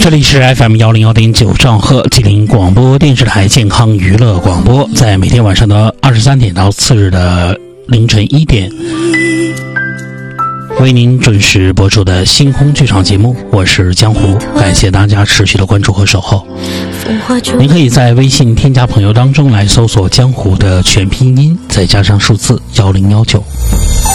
这里是 FM101.9兆赫吉林广播电视台健康娱乐广播，在每天晚上的23点到次日的凌晨1点，为您准时播出的星空剧场节目，我是江湖，感谢大家持续的关注和守候。您可以在微信添加朋友当中来搜索江湖的全拼音，再加上数字1019。